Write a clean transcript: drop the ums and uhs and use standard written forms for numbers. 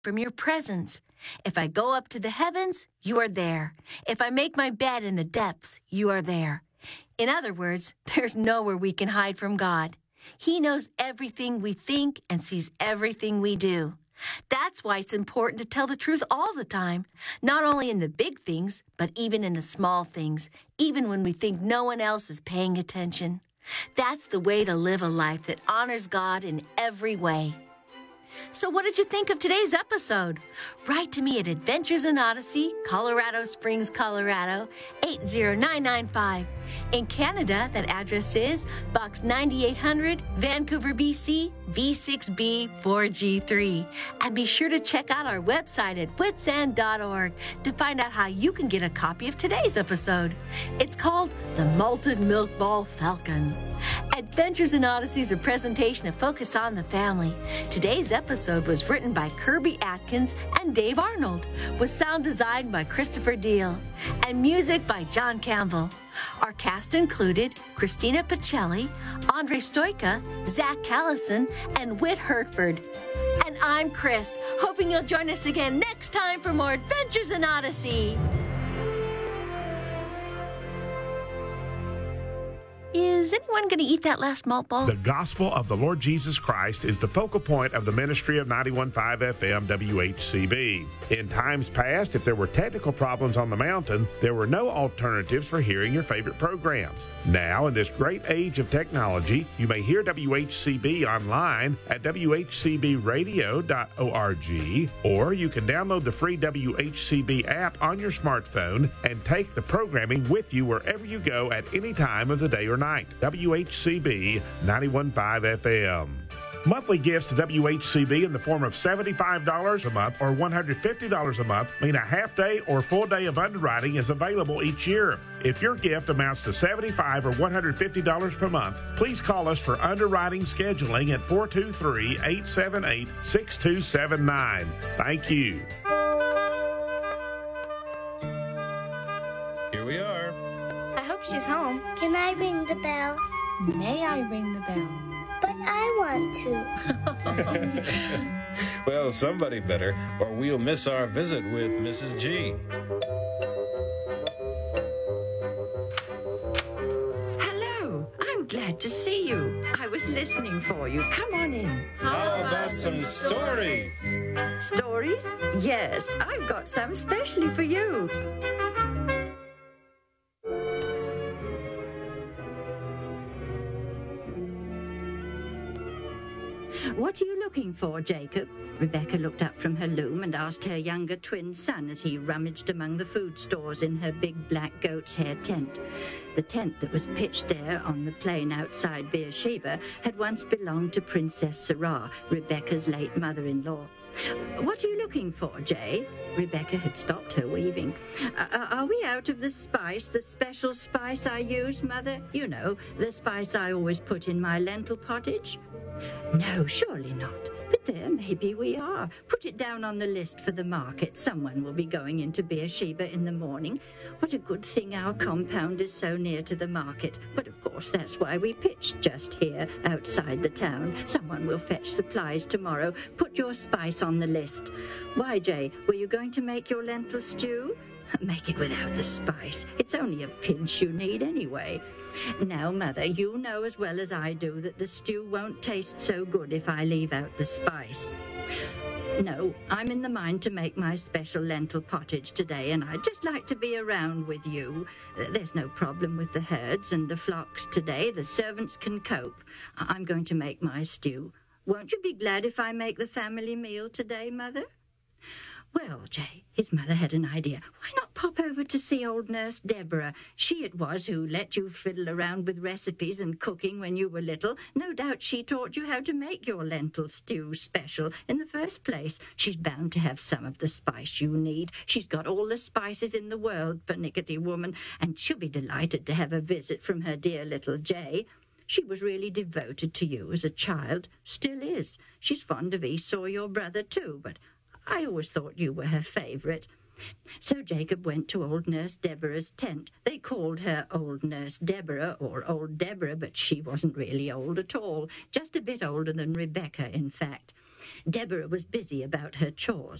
from your presence. If I go up to the heavens, you are there. If I make my bed in the depths, you are there. In other words, there's nowhere we can hide from God. He knows everything we think and sees everything we do. That's why it's important to tell the truth all the time, not only in the big things, but even in the small things, even when we think no one else is paying attention. That's the way to live a life that honors God in every way. So what did you think of today's episode? Write to me at Adventures in Odyssey, Colorado Springs, Colorado, 80995. In Canada, that address is Box 9800, Vancouver, BC, V6B 4G3. And be sure to check out our website at witsand.org to find out how you can get a copy of today's episode. It's called The Malted Milk Ball Falcon. Adventures in Odyssey is a presentation of Focus on the Family. Today's episode was written by Kirby Atkins and Dave Arnold, with sound design by Christopher Deal, and music by John Campbell. Our cast included Christina Pacelli, Andre Stoika, Zach Callison, and Whit Hertford. And I'm Chris, hoping you'll join us again next time for more Adventures in Odyssey. Is anyone going to eat that last malt ball? The gospel of the Lord Jesus Christ is the focal point of the ministry of 91.5 FM WHCB. In times past, if there were technical problems on the mountain, there were no alternatives for hearing your favorite programs. Now, in this great age of technology, you may hear WHCB online at whcbradio.org, or you can download the free WHCB app on your smartphone and take the programming with you wherever you go at any time of the day or night. WHCB 91.5 FM. Monthly gifts to WHCB in the form of $75 a month or $150 a month mean a half day or full day of underwriting is available each year. If your gift amounts to $75 or $150 per month, please call us for underwriting scheduling at 423-878-6279. Thank you. Here we are. I hope she's home. Can I ring the bell? May I ring the bell? But I want to. Well, somebody better, or we'll miss our visit with Mrs. G. Hello. I'm glad to see you. I was listening for you. Come on in. How about some stories? Stories? Yes, I've got some specially for you. What are you looking for, Jacob? Rebecca looked up from her loom and asked her younger twin son as he rummaged among the food stores in her big black goat's hair tent. The tent that was pitched there on the plain outside Beersheba had once belonged to Princess Sarah, Rebecca's late mother-in-law. What are you looking for, Jay? Rebecca had stopped her weaving. Are we out of the spice, the special spice I use, Mother? You know, the spice I always put in my lentil pottage? No, surely not. But there, maybe we are. Put it down on the list for the market. Someone will be going into Beersheba in the morning. What a good thing our compound is so near to the market. But of course, that's why we pitched just here, outside the town. Someone will fetch supplies tomorrow. Put your spice on the list. Why, Jay, were you going to make your lentil stew? Make it without the spice. It's only a pinch you need anyway. Now, Mother, you know as well as I do that the stew won't taste so good if I leave out the spice. No, I'm in the mind to make my special lentil pottage today, and I'd just like to be around with you. There's no problem with the herds and the flocks today. The servants can cope. I'm going to make my stew. Won't you be glad if I make the family meal today, Mother? Well, Jay, his mother had an idea. Why not pop over to see old Nurse Deborah? She it was who let you fiddle around with recipes and cooking when you were little. No doubt she taught you how to make your lentil stew special in the first place. She's bound to have some of the spice you need. She's got all the spices in the world, pernickety woman, and she'll be delighted to have a visit from her dear little Jay. She was really devoted to you as a child, still is. She's fond of Esau, your brother, too, but I always thought you were her favourite. So Jacob went to old Nurse Deborah's tent. They called her Old Nurse Deborah, or Old Deborah, but she wasn't really old at all, just a bit older than Rebecca, in fact. Deborah was busy about her chores.